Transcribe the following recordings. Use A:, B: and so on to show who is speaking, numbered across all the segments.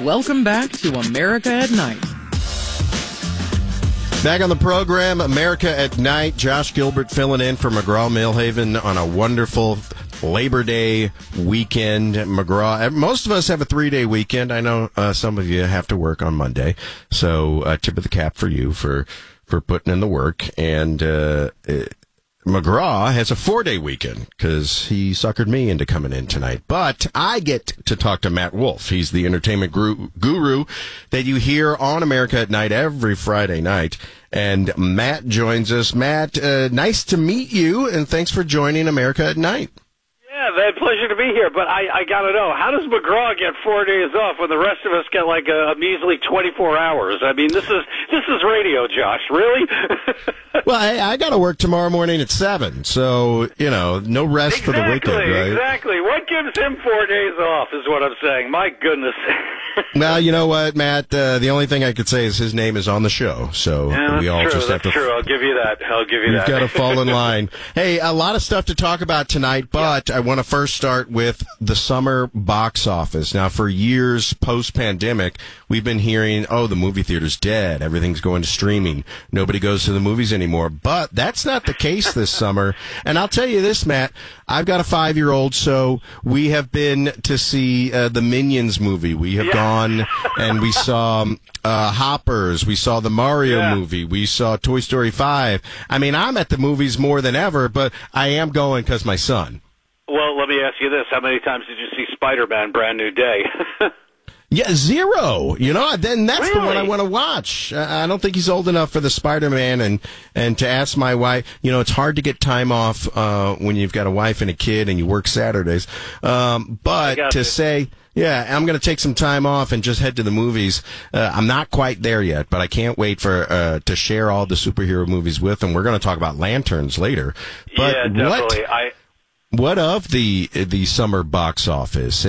A: Welcome back to America at Night.
B: Back on the program, America at Night. Josh Gilbert filling in for McGraw-Millhaven on a wonderful Labor Day weekend. McGraw, most of us have a 3-day weekend. I know some of you have to work on Monday. So tip of the cap for you for putting in the work. And McGraw has a 4-day weekend because he suckered me into coming in tonight. But I get to talk to Matt Wolf. He's the entertainment guru that you hear on America at Night every Friday night. And Matt joins us. Matt, nice to meet you, and thanks for joining America at Night.
C: Yeah, man, pleasure to be here. But I got to know, how does McGraw get 4 days off when the rest of us get like a measly 24 hours? I mean, this is radio, Josh. Really?
B: Well, I got to work tomorrow morning at 7, so, no rest for the weekend, right?
C: Exactly. What gives him 4 days off is what I'm saying. My goodness.
B: Well, you know what, Matt? The only thing I could say is his name is on the show, so
C: yeah,
B: we all
C: true,
B: just have to.
C: True. I'll give you that.
B: We've got to fall in line. Hey, a lot of stuff to talk about tonight, but I want to first start with the summer box office. Now, for years post-pandemic, we've been hearing, the movie theater's dead. Everything's going to streaming. Nobody goes to the movies anymore. But that's not the case this summer. And I'll tell you this, Matt. I've got a 5-year-old, so we have been to see the Minions movie. We have gone and we saw Hoppers. We saw the Mario movie. We saw Toy Story 5. I mean, I'm at the movies more than ever, but I am going because my son.
C: Well, let me ask you this. How many times did you see Spider-Man Brand New Day?
B: Yeah, 0. Then that's
C: really?
B: The one I want to watch. I don't think he's old enough for the Spider-Man, and to ask my wife, it's hard to get time off when you've got a wife and a kid and you work Saturdays. But to say, I'm going to take some time off and just head to the movies. I'm not quite there yet, but I can't wait for to share all the superhero movies with them. We're going to talk about Lanterns later. But
C: yeah, definitely.
B: What of the summer box office?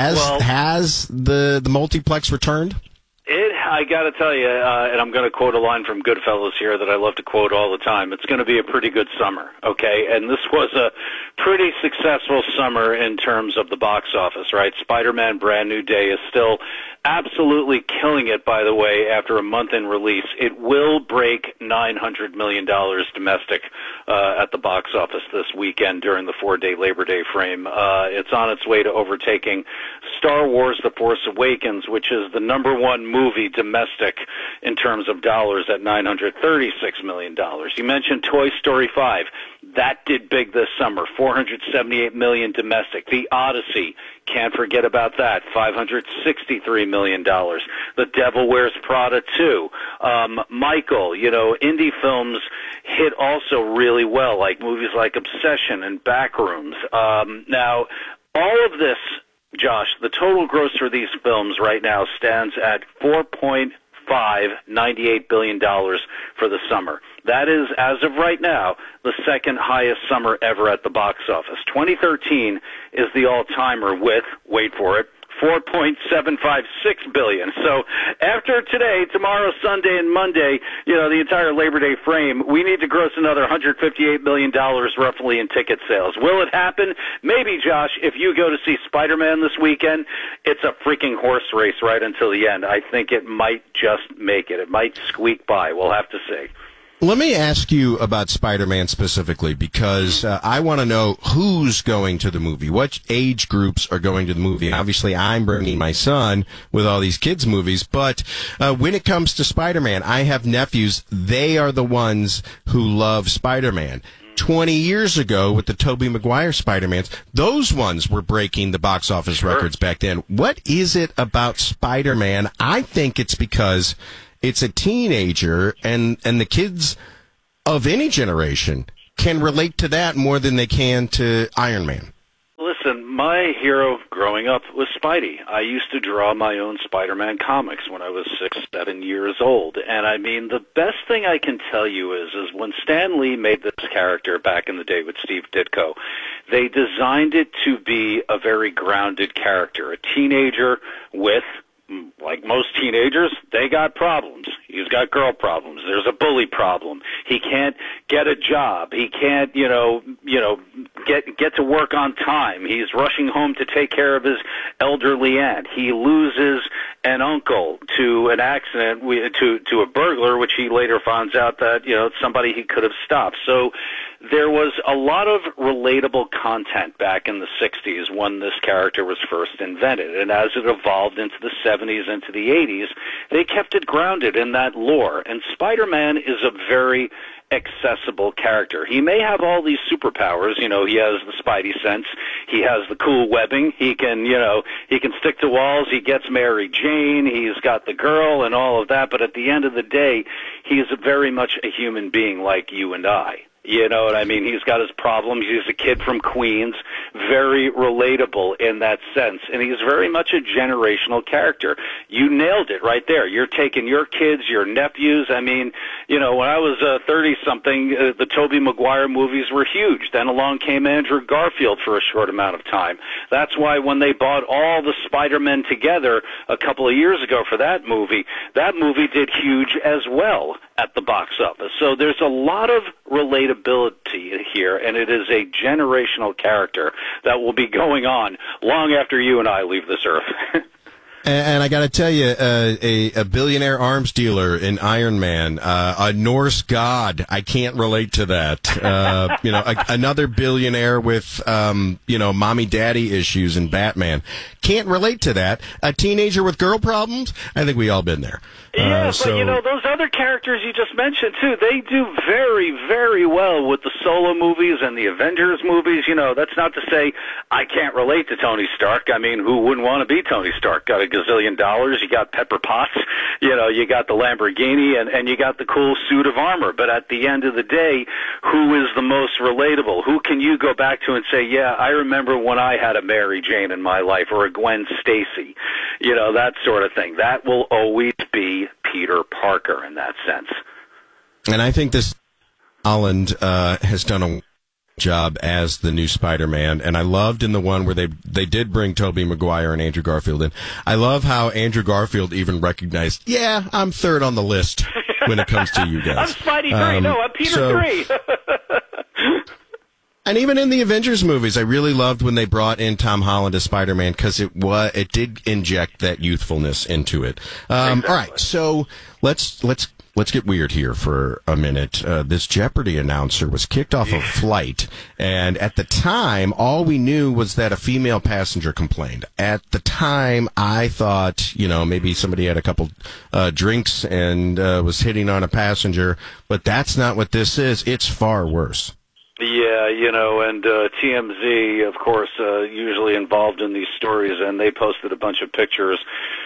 B: Has the multiplex returned?
C: I got to tell you, and I'm going to quote a line from Goodfellas here that I love to quote all the time. It's going to be a pretty good summer, okay? And this was a pretty successful summer in terms of the box office, right? Spider-Man Brand New Day is still absolutely killing it, by the way, after a month in release. It will break $900 million domestic at the box office this weekend during the 4-day Labor Day frame. It's on its way to overtaking Star Wars The Force Awakens, which is the #1 movie domestic in terms of dollars at $936 million. You mentioned Toy Story 5. That did big this summer, $478 million domestic. The Odyssey, can't forget about that, $563 million. The Devil Wears Prada 2. Michael, indie films hit also really well, like movies like Obsession and Backrooms. Now, all of this, Josh, the total gross for these films right now stands at $4.598 billion for the summer. That is, as of right now, the second highest summer ever at the box office. 2013 is the all-timer with, wait for it, $4.756 billion. So after today, tomorrow, Sunday, and Monday, the entire Labor Day frame, we need to gross another $158 million roughly in ticket sales. Will it happen? Maybe, Josh. If you go to see Spider-Man this weekend, it's a freaking horse race right until the end. I think it might just make it. It might squeak by. We'll have to see.
B: Let me ask you about Spider-Man specifically, because I want to know who's going to the movie. What age groups are going to the movie? Obviously, I'm bringing my son with all these kids' movies, but when it comes to Spider-Man, I have nephews. They are the ones who love Spider-Man. 20 years ago with the Tobey Maguire Spider-Mans, those ones were breaking the box office records back then. What is it about Spider-Man? I think it's because it's a teenager, and the kids of any generation can relate to that more than they can to Iron Man.
C: Listen, my hero growing up was Spidey. I used to draw my own Spider-Man comics when I was 6, 7 years old. And I mean, the best thing I can tell you is when Stan Lee made this character back in the day with Steve Ditko, they designed it to be a very grounded character, a teenager with, like most teenagers, they got problems. He's got girl problems. There's a bully problem. He can't get a job. He can't, get to work on time. He's rushing home to take care of his elderly aunt. He loses an uncle to an accident, to a burglar, which he later finds out that, it's somebody he could have stopped. So there was a lot of relatable content back in the 60s when this character was first invented. And as it evolved into the 70s, into the 80s, they kept it grounded in that lore. And Spider-Man is a very accessible character. He may have all these superpowers, he has the Spidey sense, he has the cool webbing, he can stick to walls, he gets Mary Jane, he's got the girl and all of that, but at the end of the day, he's very much a human being like you and I. You know what I mean? He's got his problems. He's a kid from Queens, very relatable in that sense. And he's very much a generational character. You nailed it right there. You're taking your kids, your nephews. I mean, when I was 30-something, the Tobey Maguire movies were huge. Then along came Andrew Garfield for a short amount of time. That's why when they bought all the Spider-Men together a couple of years ago for that movie did huge as well at the box office. So there's a lot of relatability here, and it is a generational character that will be going on long after you and I leave this earth.
B: And I got to tell you, a billionaire arms dealer in Iron Man, a Norse god, I can't relate to that. Another billionaire with, mommy-daddy issues in Batman. Can't relate to that. A teenager with girl problems? I think we all been there.
C: Yeah, but those other characters you just mentioned, too, they do very, very well with the solo movies and the Avengers movies. That's not to say I can't relate to Tony Stark. I mean, who wouldn't want to be Tony Stark? Got a gazillion dollars, you got Pepper Potts, you got the Lamborghini, and you got the cool suit of armor. But at the end of the day, who is the most relatable? Who can you go back to and say, yeah, I remember when I had a Mary Jane in my life, or a Gwen Stacy, that sort of thing. That will always be Peter Parker in that sense.
B: And I think this Holland has done a job as the new Spider-Man, and I loved in the one where they did bring Tobey Maguire and Andrew Garfield in. I love how Andrew Garfield even recognized, yeah, I'm third on the list when it comes to you guys.
C: I'm Spidey 3. No, I'm Peter 3.
B: And even in the Avengers movies, I really loved when they brought in Tom Holland as Spider-Man because it did inject that youthfulness into it.
C: Exactly.
B: All right, so let's get weird here for a minute. This Jeopardy announcer was kicked off a flight, and at the time, all we knew was that a female passenger complained. At the time, I thought, maybe somebody had a couple drinks and was hitting on a passenger, but that's not what this is. It's far worse.
C: Yeah, and TMZ, of course, usually involved in these stories, and they posted a bunch of pictures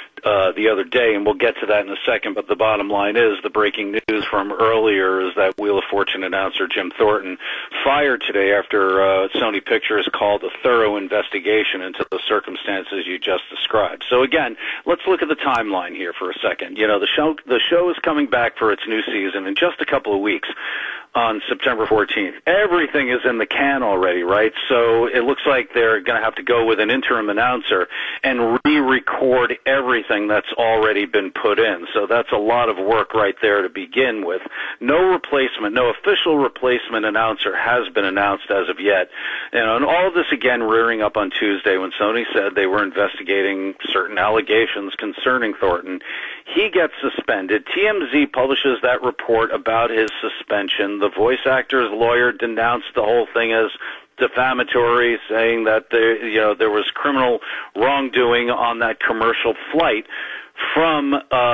C: the other day, and we'll get to that in a second, but the bottom line is the breaking news from earlier is that Wheel of Fortune announcer Jim Thornton fired today after Sony Pictures called a thorough investigation into the circumstances you just described. So again, let's look at the timeline here for a second. The show is coming back for its new season in just a couple of weeks on September 14th. Everything is in the can already, right? So it looks like they're going to have to go with an interim announcer and re-record everything that's already been put in. So that's a lot of work right there to begin with. No official replacement announcer has been announced as of yet. And all of this, again, rearing up on Tuesday when Sony said they were investigating certain allegations concerning Thornton. He gets suspended. TMZ publishes that report about his suspension. The voice actor's lawyer denounced the whole thing as defamatory, saying that there was criminal wrongdoing on that commercial flight from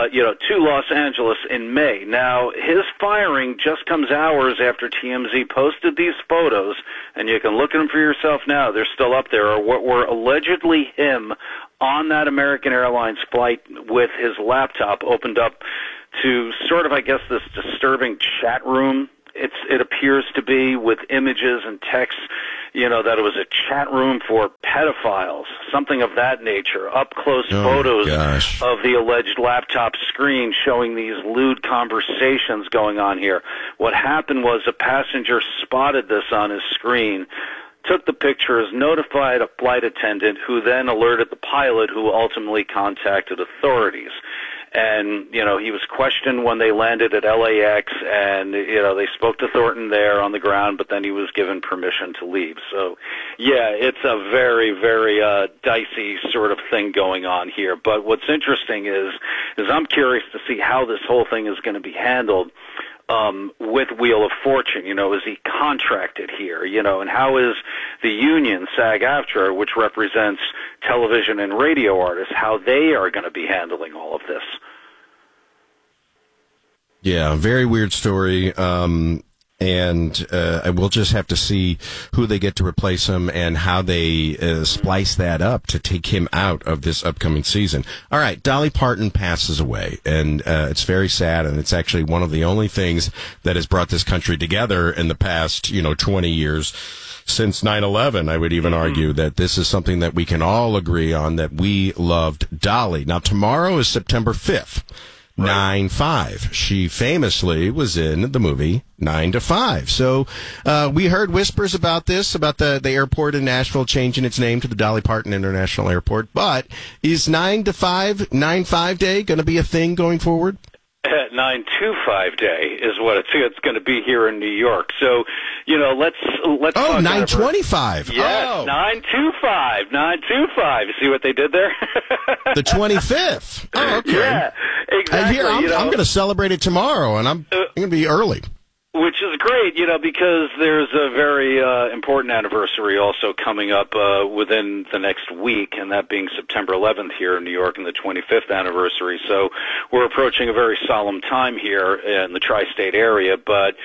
C: to Los Angeles in May. Now, his firing just comes hours after TMZ posted these photos, and you can look at them for yourself now. They're still up there, or what were allegedly him on that American Airlines flight with his laptop opened up to sort of, I guess, this disturbing chat room. It appears to be with images and text, that it was a chat room for pedophiles, something of that nature. Up-close photos of the alleged laptop screen showing these lewd conversations going on here. What happened was a passenger spotted this on his screen, took the pictures, notified a flight attendant, who then alerted the pilot, who ultimately contacted authorities. And, he was questioned when they landed at LAX, and, they spoke to Thornton there on the ground, but then he was given permission to leave. So, yeah, it's a very, very dicey sort of thing going on here. But what's interesting is I'm curious to see how this whole thing is going to be handled. With Wheel of Fortune, is he contracted here, and how is the union, SAG-AFTRA, which represents television and radio artists, how they are going to be handling all of this?
B: Yeah, very weird story. And we'll just have to see who they get to replace him and how they splice that up to take him out of this upcoming season. All right, Dolly Parton passes away, and it's very sad, and it's actually one of the only things that has brought this country together in the past, 20 years. Since 9/11, I would even argue that this is something that we can all agree on, that we loved Dolly. Now, tomorrow is September 5th. 9/5. She famously was in the movie 9 to 5. So we heard whispers about this, about the airport in Nashville changing its name to the Dolly Parton International Airport. But is 9 to 5, 9/5 day going to be a thing going forward?
C: 9/25 day is what it's going to be here in New York. So, let's.
B: Oh, 9/25.
C: Yes,
B: oh.
C: 9/25. 9/25. You see what they did there?
B: The 25th. Oh, okay.
C: Yeah, exactly.
B: Here, I'm going to celebrate it tomorrow, and I'm going to be early.
C: Which is great, because there's a very important anniversary also coming up within the next week, and that being September 11th here in New York, and the 25th anniversary. So we're approaching a very solemn time here in the tri-state area, but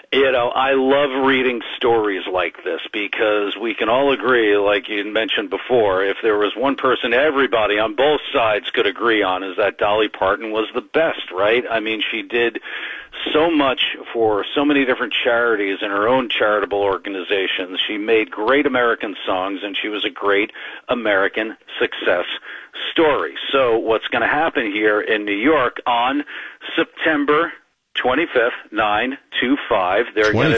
C: I love reading stories like this because we can all agree, like you mentioned before, if there was one person everybody on both sides could agree on, is that Dolly Parton was the best, right? I mean, she did so much for so many different charities and her own charitable organizations. She made great American songs, and she was a great American success story. So what's going to happen here in New York on September 25th, 9/25. They're going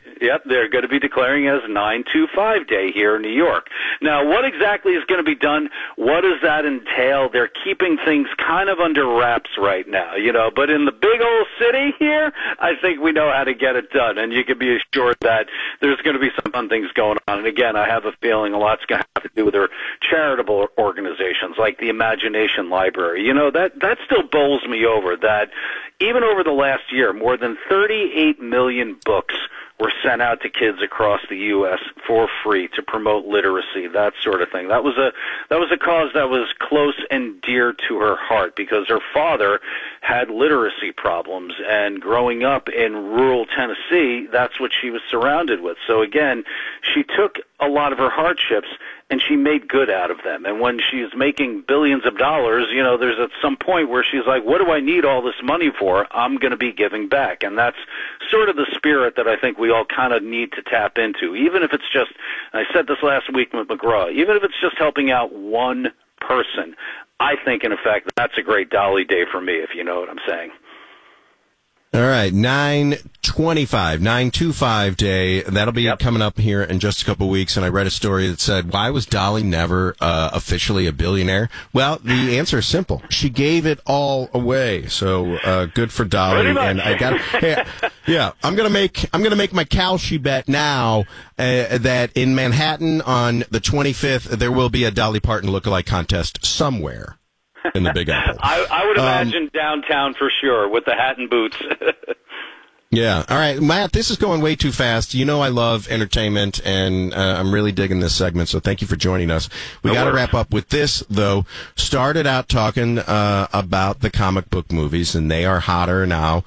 C: to be declaring as 9/25 day here in New York. Now, what exactly is going to be done? What does that entail? They're keeping things kind of under wraps right now, but in the big old city here, I think we know how to get it done, and you can be assured that there's going to be some fun things going on. And again, I have a feeling a lot's going to have to do with their charitable organizations like the Imagination Library. That still bowls me over that even over the last year, more than 38 million books were sent out to kids across the U.S. for free to promote literacy, that sort of thing. That was a cause that was close and dear to her heart because her father had literacy problems, and growing up in rural Tennessee, that's what she was surrounded with. So again, she took a lot of her hardships and she made good out of them. And when she's making billions of dollars, there's at some point where she's like, what do I need all this money for? I'm going to be giving back. And that's sort of the spirit that I think we all kind of need to tap into, even if it's just, I said this last week with McGraw, even if it's just helping out one person. I think, in effect, that's a great Dolly Day for me, if you know what I'm saying.
B: All right, 9/25 day. That'll be coming up here in just a couple of weeks. And I read a story that said, why was Dolly never officially a billionaire? Well, the answer is simple. She gave it all away. So good for Dolly. And I got I'm gonna make my Kalshi bet now that in Manhattan on the 25th there will be a Dolly Parton lookalike contest somewhere in the Big Apple.
C: I would imagine downtown for sure with the hat and boots.
B: Yeah. All right, Matt, this is going way too fast. I love entertainment, and I'm really digging this segment, so thank you for joining us. We got to wrap up with this, though. Started out talking about the comic book movies, and they are hotter now,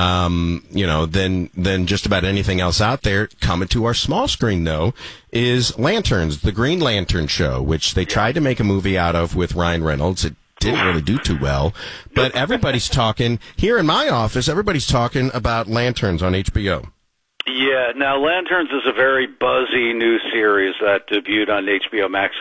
B: than just about anything else out there. Coming to our small screen, though, is Lanterns, the Green Lantern show, which they tried to make a movie out of with Ryan Reynolds. It didn't really do too well, but everybody's talking here in my office. Everybody's talking about Lanterns on HBO.
C: Yeah, now Lanterns is a very buzzy new series that debuted on HBO Max